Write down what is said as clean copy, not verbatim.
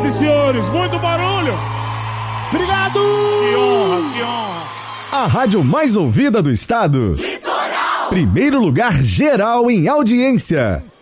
e senhores, muito barulho. Obrigado! Que honra, que honra. A rádio mais ouvida do estado. Litoral. Primeiro lugar geral em audiência.